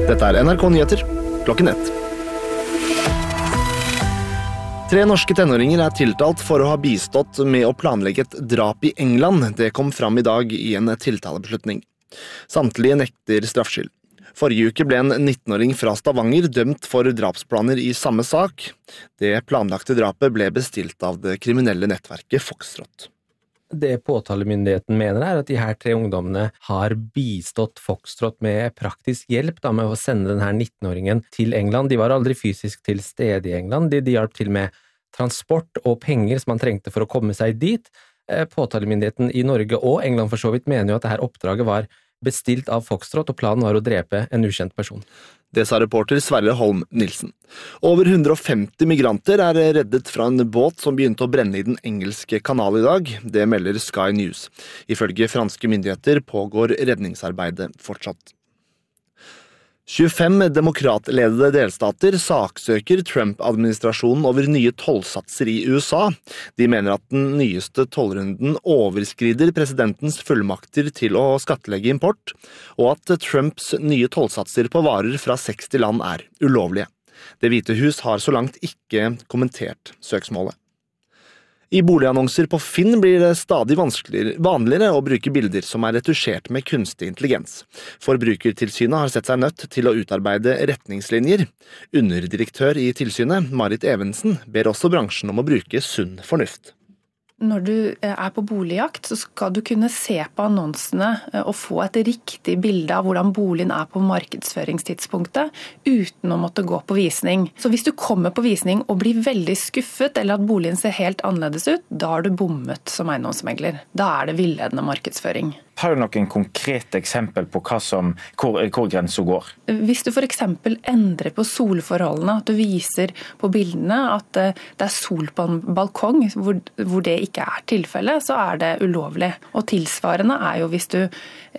Dette NRK Nyheter, klokken 1. 3 norske tenåringer tiltalt for å ha bistått med å planlegge et drap i England. Det kom fram i dag i en tiltalebeslutning. Samtlige nekter straffskyld. Forrige uke ble en 19-åring fra Stavanger dømt for drapsplaner i samme sak. Det planlagte drapet ble bestilt av det kriminelle nettverket Foxtrot. Det påtalemyndigheten mener at de her 3 ungdommene har bistått Foxtrot med praktisk hjelp med å sende denne 19-åringen til England. De var aldri fysisk til stede i England. De hjalp til med transport og penger som man trengte for å komme seg dit. Påtalemyndigheten i Norge og England for så vidt mener jo at dette oppdraget var bestilt av Foxtrot, og planen var å drepe en ukjent person. Det sa reporter Sverre Holm Nilsen. Over 150 migranter reddet fra en båt som begynte å brenne i den engelske kanal i dag. Det melder Sky News. Ifølge franske myndigheter pågår redningsarbeidet fortsatt. 25 demokratledede delstater saksøker Trump-administrasjonen over nye tollsatser i USA. De mener at den nyeste tollrunden overskrider presidentens fullmakter til å skattlegge import, og at Trumps nye tollsatser på varer fra 60 land ulovlige. Det Hvite hus har så langt ikke kommentert søksmålet. I boligannonser på Finn blir det stadig vanligere å bruke bilder som retusjert med kunstig intelligens. Forbrukertilsynet har sett seg nødt til å utarbeide retningslinjer. Underdirektør i tilsynet, Marit Evensen, ber også bransjen om å bruke sunn fornuft. Når du på boligjakt, så skal du kunne se på annonsene og få et riktig bilde av hvordan boligen på markedsføringstidspunktet, uten å måtte gå på visning. Så hvis du kommer på visning og blir veldig skuffet, eller at boligen ser helt annerledes ut, da har du bommet som eiendomsmegler. Da det villedende markedsføring. Har du noen konkrete eksempel på hvor grensen går? Hvis du for eksempel endrer på solforholdene, at du viser på bildene at det sol på en balkong, hvor det ikke tilfellet, så det ulovlig. Og tilsvarende jo hvis det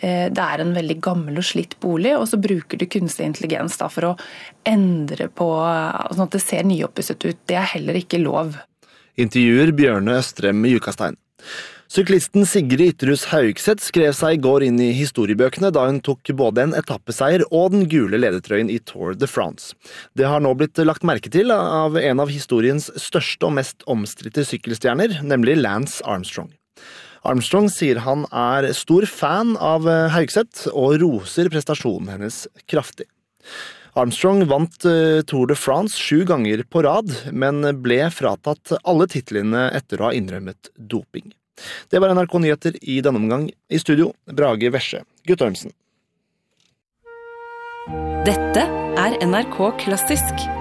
en veldig gammel og slitt bolig, og så bruker du kunstig intelligens for å endre på, sånn at det ser nyoppusset ut. Det heller ikke lov. Intervjuer Bjørne Østrem Jukastein. Syklisten Sigrid Ytterhus Haugseth skrev seg i går inn i historiebøkene da hun tok både en etappeseier og den gule ledertrøyen i Tour de France. Det har nå blitt lagt merke til av en av historiens største og mest omstridte sykkelstjerner, nemlig Lance Armstrong. Armstrong sier han stor fan av Haugseth og roser prestasjonen hennes kraftig. Armstrong vant Tour de France 7 ganger på rad, men ble fratatt alle titlene etter å ha innrømmet doping. Det var NRK Nyheter i denne omgang. I studio, Brage Vesje Guttormsen. Dette NRK Klassisk.